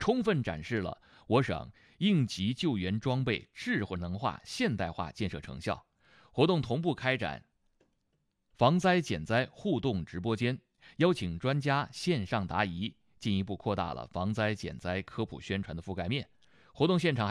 充分展示了我省应急救援装备智能化现代化建设成效。活动同步开展防灾减灾互动直播间，邀请专家线上答疑，进一步扩大了防灾减灾科普宣传的覆盖面。活动现场